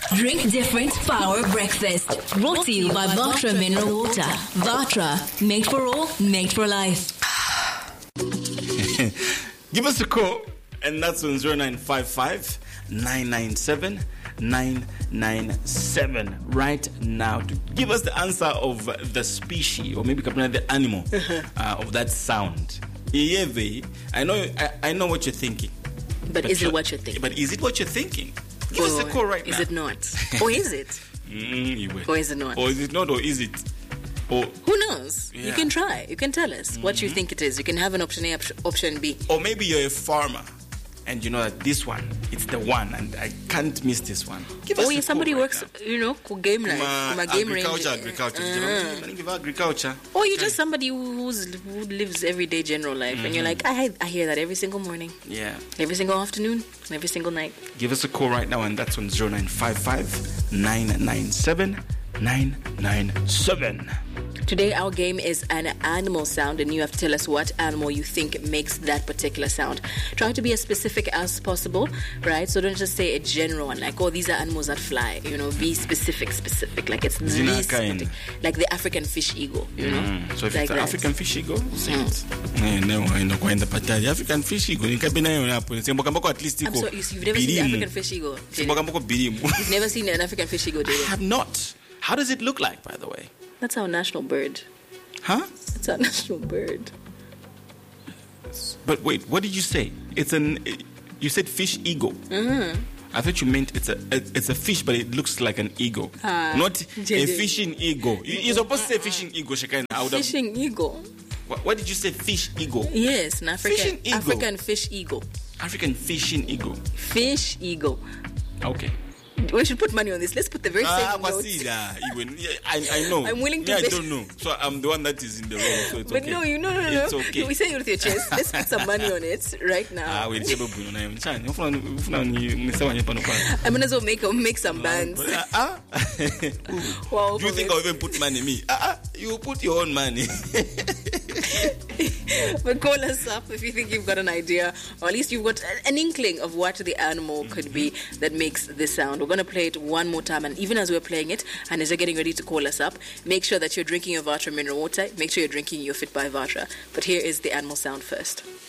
Drink different power breakfast. Brought to you by Vatra Mineral Water. Vatra, made for all, made for life. Give us a call, and that's on 0955 997 997 right now to give us the answer of the species, or maybe the animal of that sound. I know what you're thinking. But is it what you're thinking? But is it what you're thinking? Give us a call right now. Is it not? Or is it? Or is it not? Or is it not, or is it? Or who knows? Yeah. You can try. You can tell us what you think it is. You can have an option A, option B. Or maybe you're a farmer and you know that this one, it's the one, and I can't miss this one. Give us somebody right works, game life, game agriculture. Or you're just somebody who lives everyday general life, and you're like, I hear that every single morning. Yeah. Every single afternoon, every single night. Give us a call right now, and that's on 0955 997 997. Today our game is an animal sound, and you have to tell us what animal you think makes that particular sound. Try to be as specific as possible, right? So don't just say a general one, like, oh, these are animals that fly. Be specific. Like it's specific, like the African fish eagle. So if it's an African fish eagle, say it. The African fish eagle. I'm sorry, you've never seen the African fish eagle. You've never seen an African fish eagle, David? I have not. How does it look like, by the way? That's our national bird. Huh? It's our national bird. But wait, what did you say? You said fish eagle. Mm-hmm. I thought you meant it's a fish, but it looks like an eagle, not a fishing eagle. You're supposed to say fishing eagle, Shekinah. Fishing eagle. What did you say? Fish eagle. Yes, an African fish eagle. African fishing eagle. Fish eagle. Okay. We should put money on this. Let's put the very same notes. I know. I'm willing to. I don't know. So I'm the one that is in the wrong. So it's but okay. No. It's okay. We say it with your chest. Let's put some money on it right now. I'm gonna go make some bands. Wow. Do you think I'll even put money me? You put your own money. But call us up if you think you've got an idea, or at least you've got an inkling of what the animal could be that makes this sound. We're going to play it one more time, and even as we're playing it, and as you're getting ready to call us up, make sure that you're drinking your Vatra mineral water. Make sure you're drinking your Fit by Vatra. But here is the animal sound first.